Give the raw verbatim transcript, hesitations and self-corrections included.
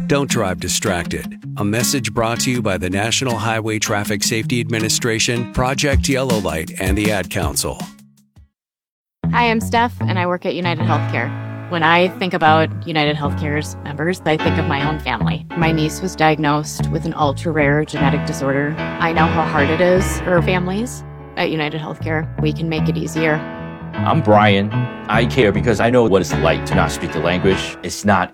Don't drive distracted. A message brought to you by the National Highway Traffic Safety Administration, Project Yellow Light, and the Ad Council. Hi, I'm Steph, and I work at United Healthcare. When I think about United Healthcare's members, I think of my own family. My niece was diagnosed with an ultra-rare genetic disorder. I know how hard it is for families. At United Healthcare, we can make it easier. I'm Brian. I care because I know what it's like to not speak the language. It's not